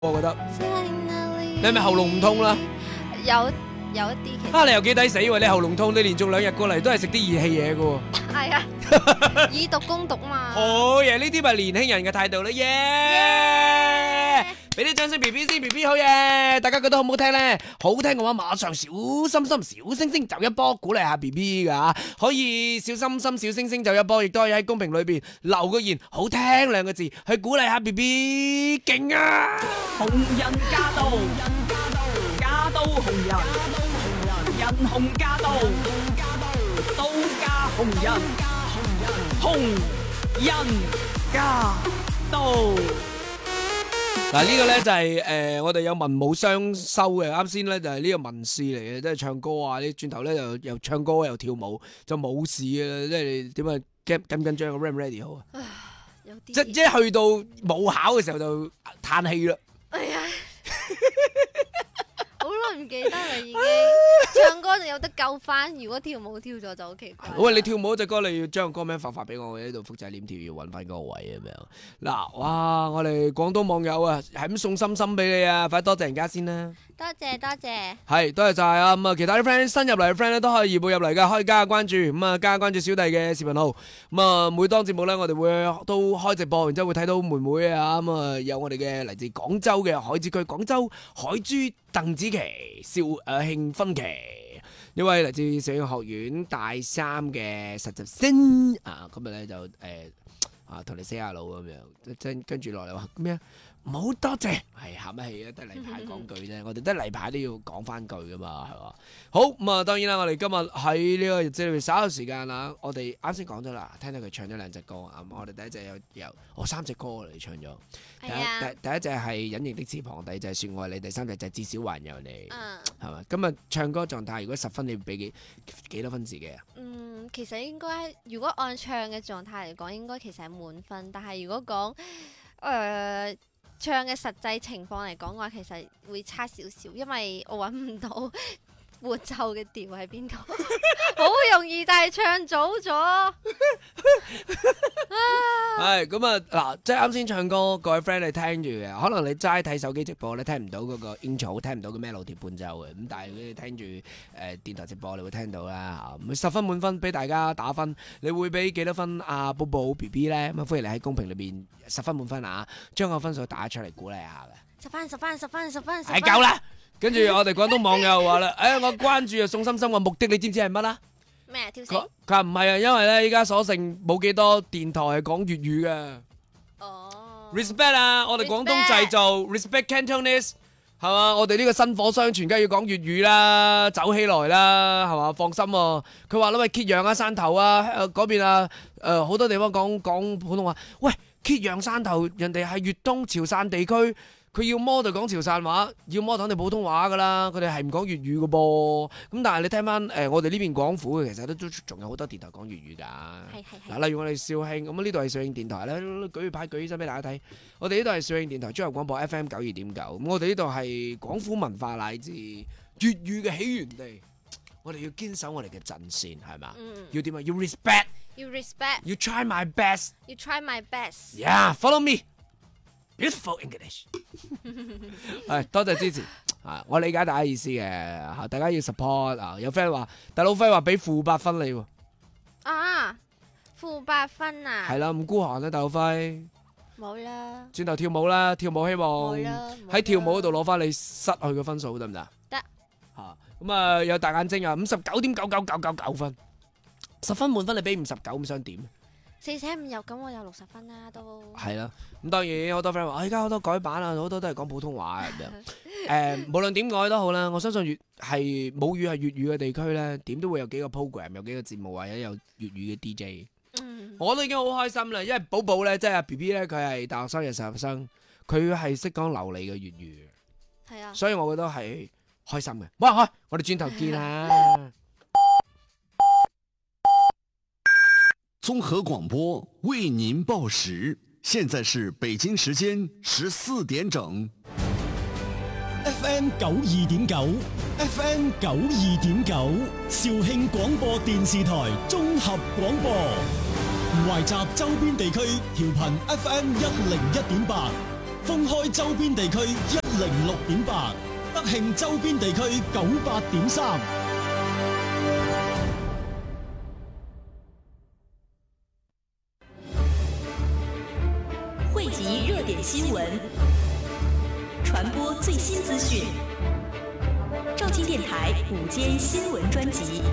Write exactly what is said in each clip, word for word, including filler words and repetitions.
我覺得。你係咪喉嚨唔痛啦？ 有有一啲其實。 啊，你又幾抵死喎！你喉嚨痛，你連續兩日過嚟都係食啲熱氣嘢嘅喎。 係啊，以毒攻毒嘛。 好嘢，呢啲咪年輕人嘅態度啦，耶！俾啲掌聲 B B 先 ，B B 好嘢！大家覺得好唔好聽咧？好聽嘅話，馬上小心心、小星星就一波，鼓勵下 B B 噶，可以小心心、小星星就一波，亦都可以喺公屏裏邊留個言，好聽兩個字去鼓勵下 B B， 勁啊！ 紅人駕到，駕到紅人，人紅駕到，到駕紅人，紅人駕到。 嗱，呢個咧就係誒我哋有文武雙修嘅，啱先咧就係呢個文士嚟嘅，即係唱歌啊，你轉頭咧又又唱歌又跳舞，就冇事嘅啦，即係點啊緊緊唔緊張啊 ？Ram ready 好啊？ 有啲即即係去到冇考嘅時候就嘆氣啦。 哎呀，好耐唔記得啦已經，唱歌就有得救翻，如果跳舞跳咗就好奇怪。 喂，你跳舞嗰隻歌你要將個歌名發發俾我，我喺度複製黏貼要揾翻嗰個位咁樣。嗱，哇，我哋廣東網友啊，係咁送心心俾你啊，快多謝人家先啦。 多謝多謝。 係，多謝晒啊！咁啊，其他啲 friend 新入嚟嘅 friend 咧都可以移步入嚟噶，可以加下關注，咁啊加下關注小弟嘅視頻號。咁啊，每當節目咧，我哋會都開直播，然之後會睇到妹妹啊，咁啊有我哋嘅嚟自廣州嘅海珠區廣州海珠鄧紫棋、邵誒慶芬琪，一位嚟自攝影學院大三嘅實習生啊，今日咧就誒啊同你 say hello 咁樣，跟跟住落嚟話咩啊？唔好多謝，係客乜氣啊？得例牌講句啫，我哋得例牌都要講翻句噶嘛，係嘛？好咁啊，當然啦，我哋今日喺呢個日子裏面稍有時間啦，我哋啱先講咗啦，聽到佢唱咗兩隻歌啊，我哋第一隻有有哦三隻歌嚟唱咗，第一第第一隻係隱形的翅膀，第二隻係說愛你，第三隻就係至少還有你，係嘛？今日唱歌狀態如果十分，你俾幾幾多分自己啊？ 嗯，其實應該如果按唱嘅狀態嚟講，應該其實係滿分，但係如果講誒。唱嘅實際情況嚟講嘅話，其實會差少少，因為我揾唔到伴奏嘅調喺邊度，好容易就係唱早咗。 係咁啊嗱，即係啱先唱歌，各位 friend 你聽住嘅，可能你齋睇手機直播咧聽唔到嗰個 intro，聽唔到個 melody 伴奏嘅，咁但係你聽住誒、呃、電台直播，你會聽到啦嚇。咁十分滿分俾大家打分，你會俾幾多分啊？寶寶 B B 咧，咁啊歡迎你喺公屏裏邊十分滿分啊，將個分數打出嚟鼓勵下嘅。 十分十分十分十分， 係夠啦。跟住我哋廣東網友話啦，誒、哎、我關注啊宋心心嘅目的，你知唔知係乜啊？ 咩啊？跳繩？ 佢佢話唔係啊，因為咧依家所剩冇幾多電台係講粵語嘅。 哦。 Respect 啊，我哋廣東製造 Respect Cantonese 係嘛？我哋呢個薪火相傳，梗係要講粵語啦，走起來啦，係嘛？放心喎。佢話啦，喂，揭陽啊、汕頭啊、誒嗰邊啊，誒好多地方講講普通話。喂，揭陽汕頭人哋係粵東潮汕地區。佢要麼就講潮汕話，要麼就肯定普通話噶啦，佢哋係唔講粵語嘅噃。咁但係你聽翻誒、呃，我哋呢邊廣府其實都仲有好多電台講粵語㗎。 係係嗱，例如我哋肇慶，咁呢度係肇慶電台咧，舉住牌舉起身俾大家睇。我哋呢度係肇慶電台綜合廣播 F M 九二點九。咁我哋呢度係廣府文化乃至粵語嘅起源地。我哋要堅守我哋嘅陣線，係嘛？ 嗯、 要點啊？要 respect。 要 respect。 要 try my best。 要 try my best。 Yeah, follow me.Beautiful English，係多謝支持啊！我理解大家意思嘅，吓大家要 support 啊！有 friend 話大佬輝話俾負八分你喎， 啊負八分啊， 係啦，唔孤寒啦，大佬輝， 冇啦， 轉頭跳舞啦，跳舞希望喺跳舞嗰度攞翻你失去嘅分數得唔得？ 得吓咁啊！有大眼睛啊，五十九點九九九九九分，十分滿分你俾五十九咁想點？ 四捨五入咁，我有六十分啦，都係啦。咁當然好多 friend 話，而家好多改版啊，好多都係講普通話咁樣。誒，無論點改都好啦，我相信粵係母語係粵語嘅地區咧，點都會有幾個 program， 有幾個節目或者有粵語嘅 D J。嗯，我都已經好開心啦，因為寶寶咧，即係 B B 咧，佢係大學生嘅實習生，佢係識講流利嘅粵語。係啊，所以我覺得係開心嘅。哇，開，我哋轉頭見啦。 綜合廣播為您報時，現在是北京時間十四點整。 F M 九二點九 ，F M 九二點九，肇慶廣播電視台綜合廣播，懷集周邊地區調頻 F M 一零一點八， 封開周邊地區一零六點八，德慶周邊地區九八點三。 匯集熱點新聞，傳播最新資訊。肇慶電台午間新聞專輯。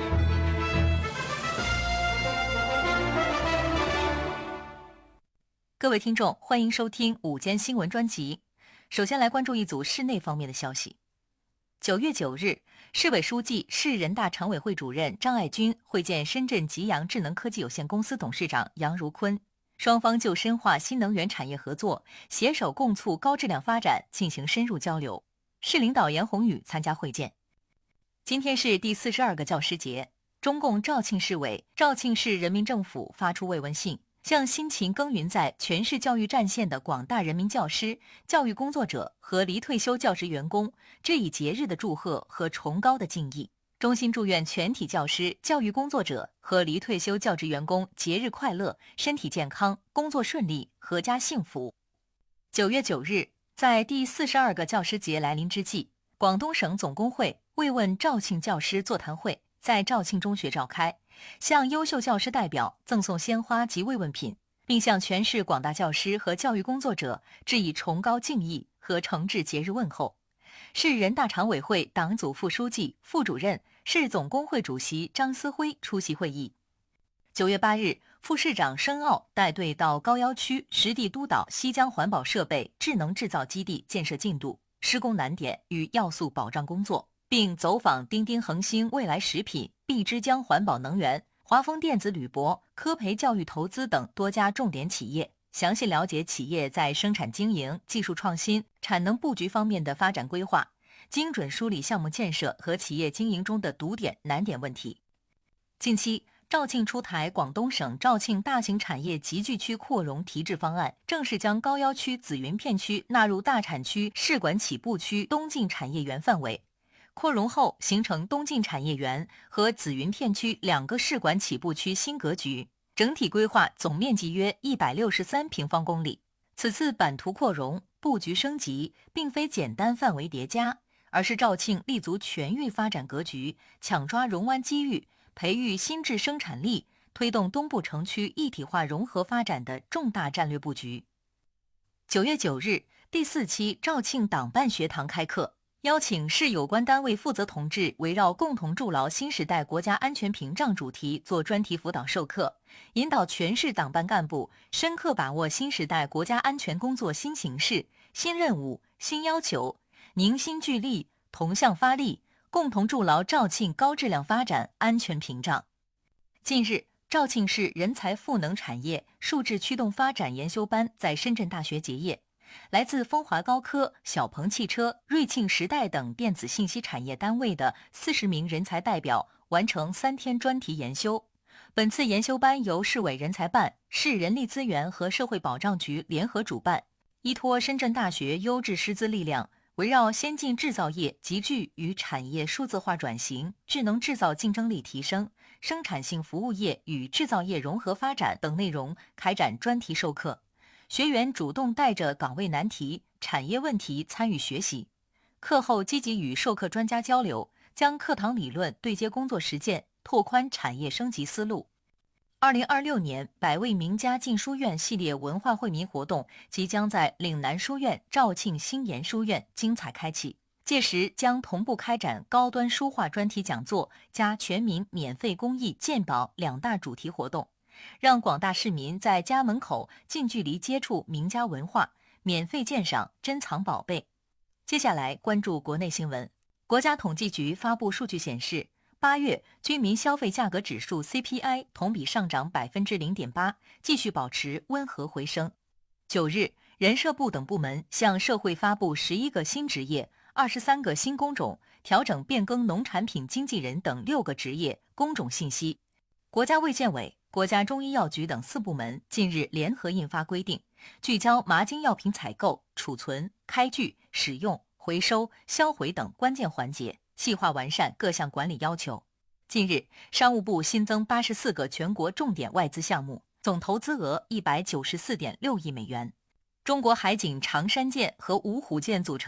各位聽眾，歡迎收聽午間新聞專輯。首先來關注一組市內方面的消息。九月九日，市委書記、市人大常委會主任張愛軍會見深圳吉陽智能科技有限公司董事長楊如坤，雙方就深化新能源產業合作、攜手共促高質量發展進行深入交流。市領導嚴宏宇參加會見。今天是第四十二個教師節，中共肇慶市委、肇慶市人民政府發出慰問信，向辛勤耕耘在全市教育戰線的廣大人民教師、教育工作者和離退休教職員工致以節日的祝賀和崇高的敬意。衷心祝願全體教師、教育工作者和離退休教職員工節日快樂、身體健康、工作順利、闔家幸福。九月九日，在第四十二個教師節來臨之際，廣東省總工會慰問肇慶教師座談會在肇慶中學召開，向優秀教師代表贈送鮮花及慰問品，並向全市廣大教師和教育工作者致以崇高敬意和誠摯節日問候。市人大常委會黨組副書記、副主任、市總工會主席張思輝出席會議。九月八日，副市長申奧帶隊到高要區實地督導西江環保設備智能製造基地建設進度、施工難點與要素保障工作，並走訪丁丁恒星未來食品、碧之江環保能源、華豐電子鋁箔、科培教育投資等多家重點企業，詳細了解企業在生產經營、技術創新、產能布局方面的發展規劃，精準梳理項目建設和企業經營中的堵點難點問題。近期，肇慶出台廣東省肇慶大型產業集聚區擴容提質方案，正式將高要區紫雲片區納入大產區試管起步區東進產業園範圍。擴容後形成東進產業園和紫雲片區兩個試管起步區新格局，整體規劃總面積約一百六十三平方公里。此次版圖擴容、布局升級，並非簡單範圍疊加，而是肇慶立足全域發展格局，搶抓龍灣機遇，培育新質生產力，推動東部城區一體化融合發展的重大戰略布局。九月九日，第四期肇慶黨辦學堂開課，邀請市有關單位負責同志圍繞共同築牢新時代國家安全屏障主題做專題輔導授課，引導全市黨辦幹部深刻把握新時代國家安全工作新形勢、新任務、新要求，凝心聚力，同向發力，共同築牢肇慶高質量發展安全屏障。近日，肇慶市人才賦能產業數智驅動發展研修班在深圳大學結業。來自風華高科、小鵬汽車、瑞慶時代等電子信息產業單位的四十名人才代表完成三天專題研修。本次研修班由市委人才辦、市人力資源和社會保障局聯合主辦，依託深圳大學優質師資力量，圍繞先進製造業集聚與產業數字化轉型、智能製造競爭力提升、生產性服務業與製造業融合發展等內容開展專題授課。學員主動帶着崗位難題、產業問題參與學習，課後積極與授課專家交流，將課堂理論對接工作實踐，拓寬產業升級思路。二零二六年百位名家進書院系列文化惠民活動即將在嶺南書院、肇慶新研書院精彩開啟，屆時將同步開展高端書畫專題講座加全民免費公益鑑寶兩大主題活動，讓廣大市民在家門口近距離接觸名家文化，免費鑑賞珍藏寶貝。接下來關注國內新聞。國家統計局發布數據顯示，八月居民消費價格指數 C P I 同比上漲百分之零點八，繼續保持溫和回升。九日，人社部等部門向社會發布十一個新職業、二十三個新工種，調整變更農產品經紀人等六個職業工種信息。國家衛健委、國家中醫藥局等四部門近日聯合印發規定，聚焦麻金藥品採購、儲存、開具、使用、回收、銷毀等關鍵環節，細化完善各項管理要求。近日，商務部新增八十四個全國重點外資項目，總投資額一百九十四點六億美元。 中国海警长山舰和五虎舰组成